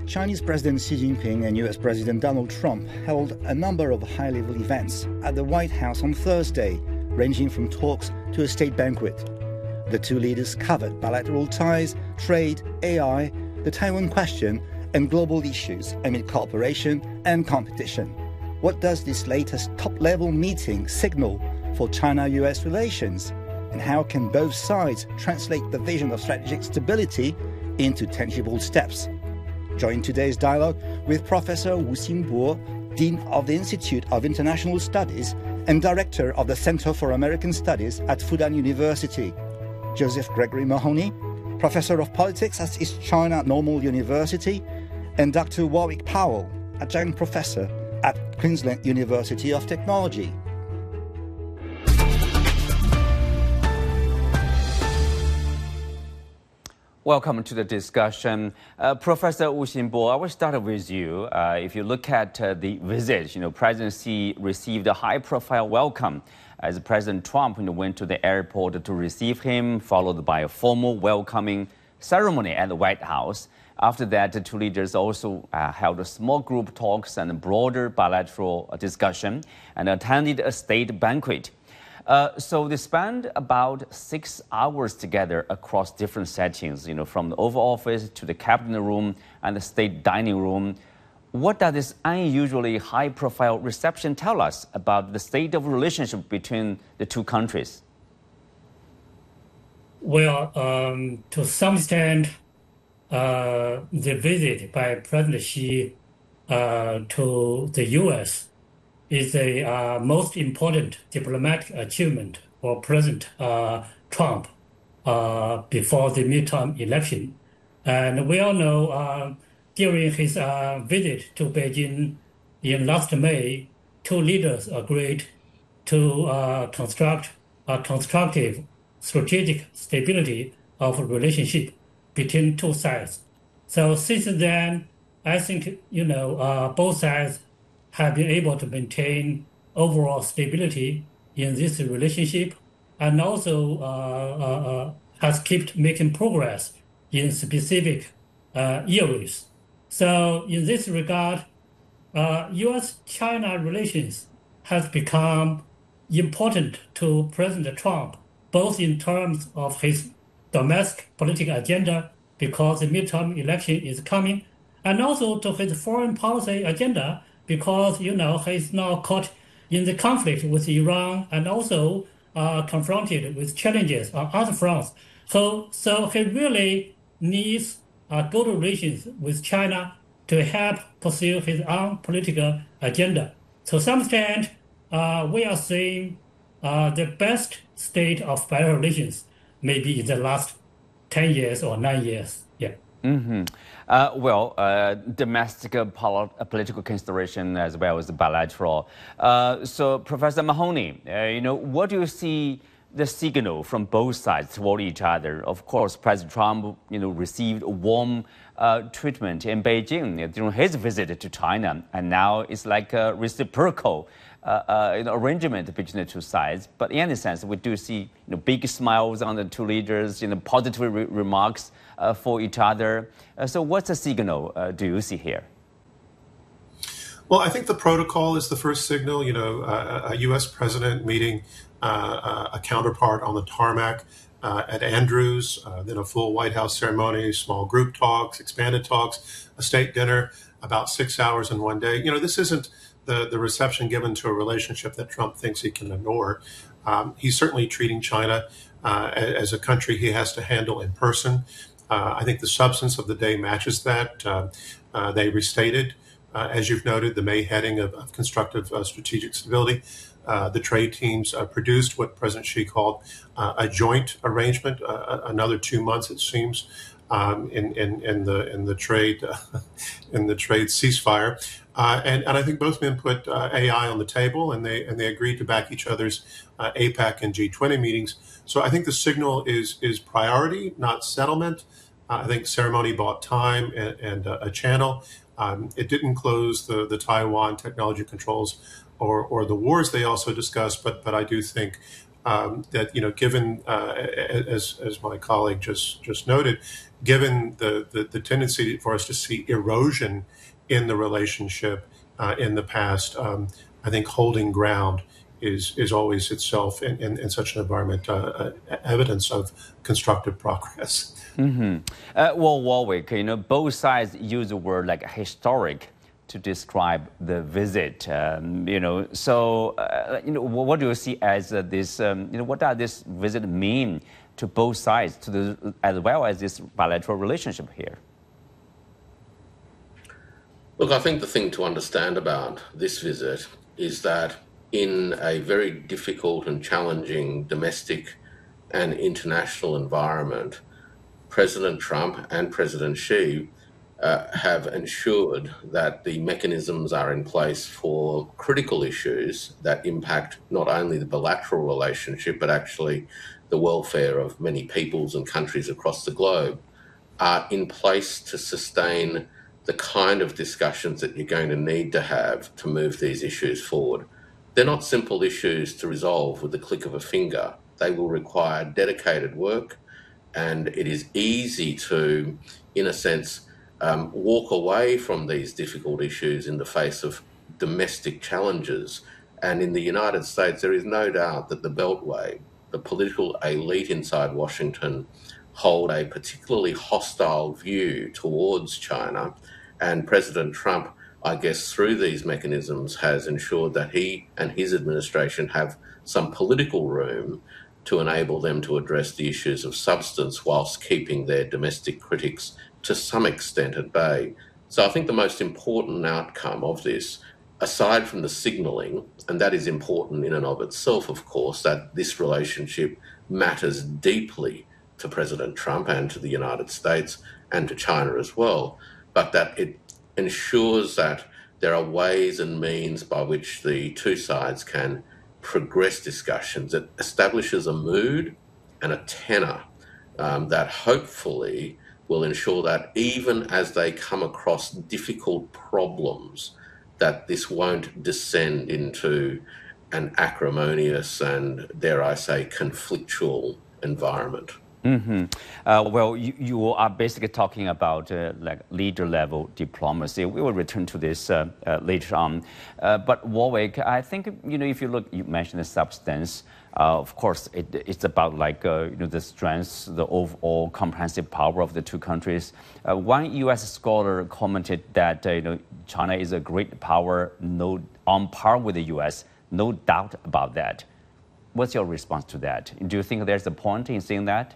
Chinese President Xi Jinping and US President Donald Trump held a number of high-level events at the White House on Thursday, ranging from talks to a state banquet. The two leaders covered bilateral ties, trade, AI, the Taiwan question, and global issues amid cooperation and competition. What does this latest top-level meeting signal for China-US relations? And how can both sides translate the vision of strategic stability into tangible steps? Join today's dialogue with Professor Wu Xinbo, Dean of the Institute of International Studies and Director of the Center for American Studies at Fudan University, Joseph Gregory Mahoney, Professor of Politics at East China Normal University, and Dr. Warwick Powell, Adjunct Professor at Queensland University of Technology. Welcome to the discussion. Professor Wu Xinbo, I will start with you. If you look at the visit, President Xi received a high-profile welcome as President Trump went to the airport to receive him, followed by a formal welcoming ceremony at the White House. After that, the two leaders also held a small group talks and a broader bilateral discussion and attended a state banquet. So they spent about 6 hours together across different settings, from the Oval Office to the Cabinet Room and the State Dining Room. What does this unusually high-profile reception tell us about the state of relationship between the two countries? Well, to some extent, the visit by President Xi to the U.S. is the most important diplomatic achievement for President Trump before the midterm election. And we all know during his visit to Beijing in last May, two leaders agreed to construct a constructive strategic stability of relationship between two sides. So since then, I think, both sides have been able to maintain overall stability in this relationship and also has kept making progress in specific areas. So in this regard, U.S.-China relations has become important to President Trump, both in terms of his domestic political agenda, because the midterm election is coming, and also to his foreign policy agenda, because, he's now caught in the conflict with Iran and also confronted with challenges on other fronts. So he really needs good relations with China to help pursue his own political agenda. To some extent, we are seeing the best state of bilateral relations maybe in the last 10 years or 9 years. Yeah. Mm-hmm. Domestic political consideration as well as bilateral. So, Professor Mahoney, what do you see the signal from both sides toward each other? Of course, President Trump, received a warm treatment in Beijing during his visit to China, and now it's like a reciprocal arrangement between the two sides. But in any sense, we do see big smiles on the two leaders, positive remarks for each other. So what's the signal do you see here? Well, I think the protocol is the first signal, a U.S. president meeting a counterpart on the tarmac at Andrews, then a full White House ceremony, small group talks, expanded talks, a state dinner, about 6 hours in one day. This isn't the reception given to a relationship that Trump thinks he can ignore. He's certainly treating China as a country he has to handle in person. I think the substance of the day matches that. They restated, as you've noted, the May heading of constructive strategic stability. The trade teams produced what President Xi called a joint arrangement, another 2 months, it seems, in the trade ceasefire. And I think both men put AI on the table, and they agreed to back each other's APEC and G20 meetings. So I think the signal is priority, not settlement. I think ceremony bought time and a channel. It didn't close the Taiwan technology controls or the wars they also discussed, but I do think that, given, as my colleague just noted, given the tendency for us to see erosion in the relationship in the past, I think holding ground is always itself in such an environment evidence of constructive progress. Well, Warwick, both sides use the word like historic to describe the visit. So what do you see as this? What does this visit mean to both sides, as well as this bilateral relationship here? Look, I think the thing to understand about this visit is that in a very difficult and challenging domestic and international environment, President Trump and President Xi have ensured that the mechanisms are in place for critical issues that impact not only the bilateral relationship, but actually the welfare of many peoples and countries across the globe, are in place to sustain the kind of discussions that you're going to need to have to move these issues forward. They're not simple issues to resolve with the click of a finger. They will require dedicated work, and it is easy to, in a sense, walk away from these difficult issues in the face of domestic challenges. And in the United States, there is no doubt that the Beltway, the political elite inside Washington, hold a particularly hostile view towards China. And President Trump, I guess, through these mechanisms has ensured that he and his administration have some political room to enable them to address the issues of substance whilst keeping their domestic critics to some extent at bay. So I think the most important outcome of this, aside from the signalling, and that is important in and of itself, of course, that this relationship matters deeply to President Trump and to the United States and to China as well, but that it ensures that there are ways and means by which the two sides can progress discussions. It establishes a mood and a tenor that hopefully will ensure that even as they come across difficult problems, that this won't descend into an acrimonious and, dare I say, conflictual environment. Well, you are basically talking about like leader-level diplomacy. We will return to this later on. But Warwick, I think if you look, you mentioned the substance. Of course, it's about like the strengths, the overall comprehensive power of the two countries. One U.S. scholar commented that China is a great power, on par with the U.S. No doubt about that. What's your response to that? Do you think there's a point in saying that?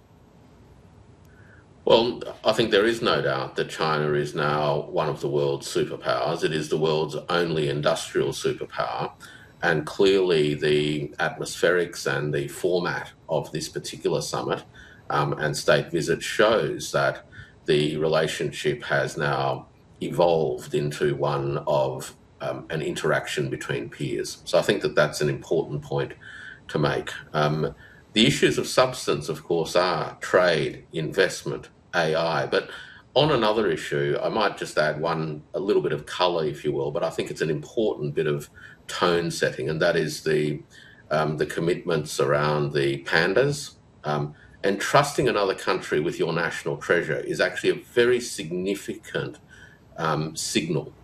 Well, I think there is no doubt that China is now one of the world's superpowers. It is the world's only industrial superpower. And clearly the atmospherics and the format of this particular summit and state visit shows that the relationship has now evolved into one of an interaction between peers. So I think that that's an important point to make. The issues of substance, of course, are trade, investment, AI. But on another issue, I might just add a little bit of colour, if you will, but I think it's an important bit of tone setting, and that is the commitments around the pandas. And trusting another country with your national treasure is actually a very significant signal